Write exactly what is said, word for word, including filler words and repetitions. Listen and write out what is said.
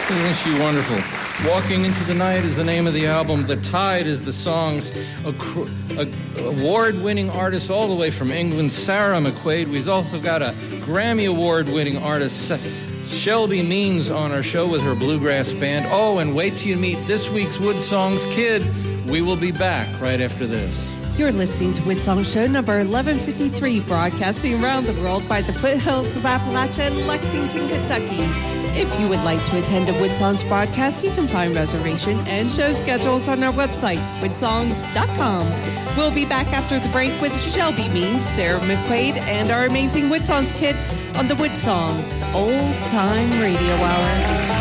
Isn't she wonderful? Walking Into the Night is the name of the album. The Tide is the songs. A, a award-winning artist all the way from England, Sarah McQuaid. We've also got a Grammy Award-winning artist, Shelby Means, on our show with her bluegrass band. Oh, and wait till you meet this week's Wood Songs kid. We will be back right after this. You're listening to Woodsong Show number eleven fifty-three, broadcasting around the world by the foothills of Appalachia and Lexington, Kentucky. If you would like to attend a Woodsong's broadcast, you can find reservation and show schedules on our website, woodsongs dot com. We'll be back after the break with Shelby Means, Sarah McQuaid, and our amazing Woodsongs kid on the Woodsongs Old Time Radio Hour.